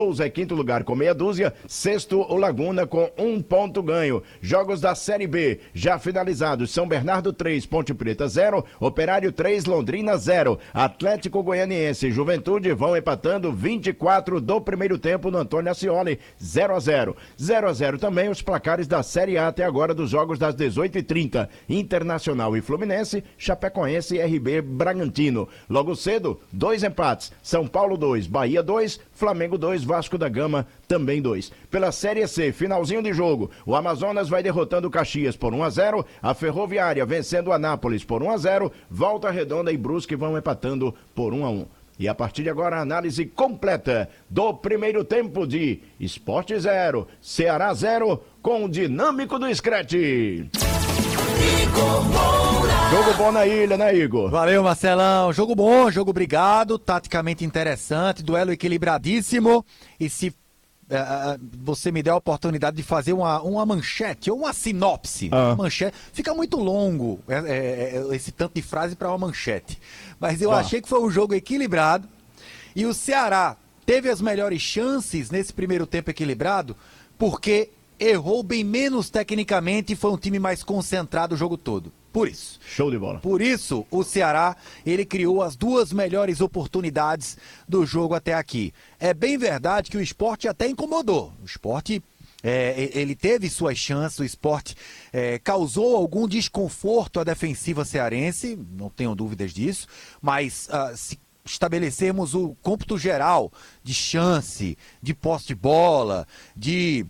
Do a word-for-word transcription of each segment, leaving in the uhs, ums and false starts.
é quinto lugar com meia dúzia, sexto o Laguna com um ponto ganho. Jogos da Série B já finalizados: São Bernardo três, Ponte Preta zero, Operário três, Londrina zero, Atlético Goianiense e Juventude vão empatando vinte e quatro do primeiro tempo no Antônio Ascioli, zero a zero. zero a zero também os placares da Série A até agora dos jogos das dezoito e trinta, Internacional e Fluminense, Chapecoense e R B Bragantino. Logo cedo, dois empates: São Paulo dois, Bahia dois, Flamengo dois, Vasco da Gama também dois. Pela Série C, finalzinho de jogo, o Amazonas vai derrotando o Caxias por um a zero, a Ferroviária vencendo o Anápolis por um a zero, Volta Redonda e Brusque vão empatando por um a um. E a partir de agora, a análise completa do primeiro tempo de Sport zero, Ceará zero, com o dinâmico do Screte. Jogo bom na ilha, né, Igor? Valeu, Marcelão. Jogo bom, jogo obrigado, taticamente interessante, duelo equilibradíssimo. E se uh, você me der a oportunidade de fazer uma, uma manchete ou uma sinopse, ah. manchete, fica muito longo é, é, esse tanto de frase para uma manchete. Mas eu ah. achei que foi um jogo equilibrado e o Ceará teve as melhores chances nesse primeiro tempo equilibrado porque errou bem menos tecnicamente e foi um time mais concentrado o jogo todo. Por isso. Show de bola. Por isso, o Ceará, ele criou as duas melhores oportunidades do jogo até aqui. É bem verdade que o Sport até incomodou. O Sport, é, ele teve suas chances, o Sport é, causou algum desconforto à defensiva cearense, não tenho dúvidas disso, mas uh, se estabelecermos o cômputo geral de chance, de posse de bola, de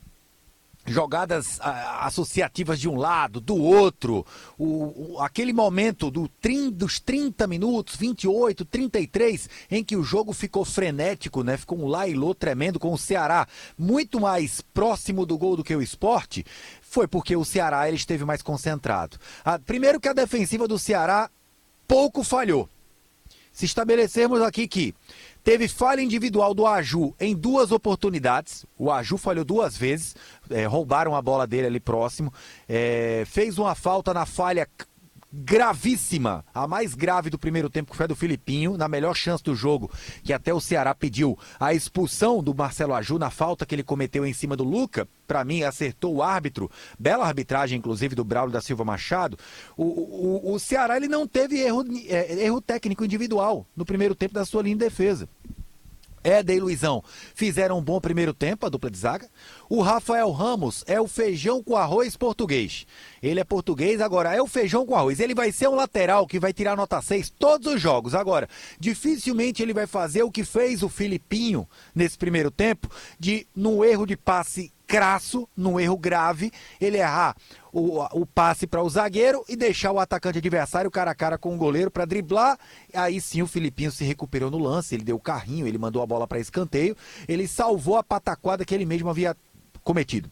jogadas ah, associativas de um lado, do outro, o, o, aquele momento do trin, dos trinta minutos, vinte e oito, trinta e três, em que o jogo ficou frenético, né? Ficou um lá e lô tremendo, com o Ceará muito mais próximo do gol do que o Sport, foi porque o Ceará ele esteve mais concentrado. Ah, primeiro que a defensiva do Ceará pouco falhou. Se estabelecermos aqui que teve falha individual do Aju em duas oportunidades. O Aju falhou duas vezes, é, roubaram a bola dele ali próximo. É, fez uma falta na falha gravíssima, a mais grave do primeiro tempo, que foi a do Filipinho, na melhor chance do jogo, que até o Ceará pediu a expulsão do Marcelo Aju na falta que ele cometeu em cima do Luca. Para mim, acertou o árbitro, bela arbitragem, inclusive, do Braulio da Silva Machado. O, o, o Ceará ele não teve erro, é, erro técnico individual no primeiro tempo da sua linha de defesa. Éder e Luizão fizeram um bom primeiro tempo, a dupla de zaga. O Rafael Ramos é o feijão com arroz português. Ele é português, agora é o feijão com arroz. Ele vai ser um lateral que vai tirar nota seis todos os jogos. Agora, dificilmente ele vai fazer o que fez o Filipinho nesse primeiro tempo, de, num erro de passe crasso, num erro grave, ele errar o, o passe para o zagueiro e deixar o atacante adversário cara a cara com o goleiro para driblar. Aí sim o Filipinho se recuperou no lance, ele deu o carrinho, ele mandou a bola para escanteio, ele salvou a pataquada que ele mesmo havia cometido.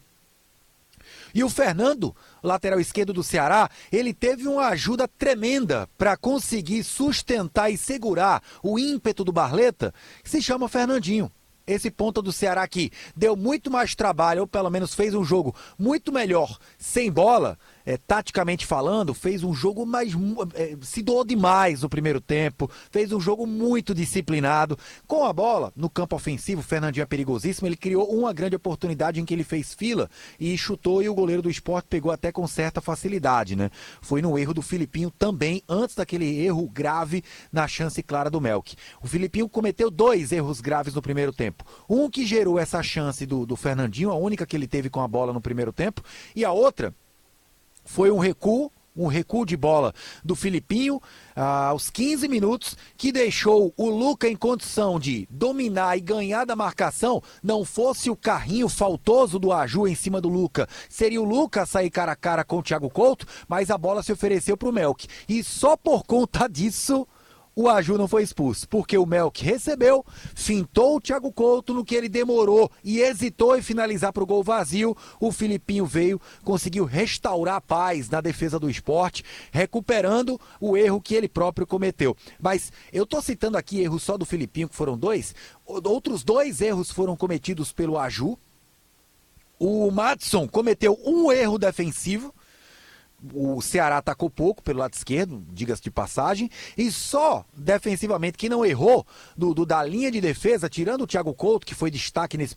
E o Fernando, lateral esquerdo do Ceará, ele teve uma ajuda tremenda para conseguir sustentar e segurar o ímpeto do Barleta, que se chama Fernandinho. Esse ponta do Ceará aqui deu muito mais trabalho, ou pelo menos fez um jogo muito melhor sem bola, é, taticamente falando, fez um jogo mais, é, se doou demais no primeiro tempo, fez um jogo muito disciplinado. Com a bola, no campo ofensivo, o Fernandinho é perigosíssimo, ele criou uma grande oportunidade em que ele fez fila e chutou, e o goleiro do Sport pegou até com certa facilidade, né? Foi no erro do Filipinho também, antes daquele erro grave na chance clara do Melk. O Filipinho cometeu dois erros graves no primeiro tempo. Um que gerou essa chance do, do Fernandinho, a única que ele teve com a bola no primeiro tempo, e a outra foi um recuo, um recuo de bola do Filipinho ah, aos quinze minutos, que deixou o Luca em condição de dominar e ganhar da marcação. Não fosse o carrinho faltoso do Aju em cima do Luca, seria o Luca a sair cara a cara com o Thiago Couto, mas a bola se ofereceu para o Melk. E só por conta disso o Aju não foi expulso, porque o Melk recebeu, fintou o Thiago Couto no que ele demorou e hesitou em finalizar para o gol vazio. O Filipinho veio, conseguiu restaurar a paz na defesa do Sport, recuperando o erro que ele próprio cometeu. Mas eu estou citando aqui erros só do Filipinho, que foram dois. Outros dois erros foram cometidos pelo Aju. O Madison cometeu um erro defensivo. O Ceará atacou pouco pelo lado esquerdo, diga-se de passagem, e só defensivamente, que não errou do, do, da linha de defesa, tirando o Thiago Couto, que foi destaque nesse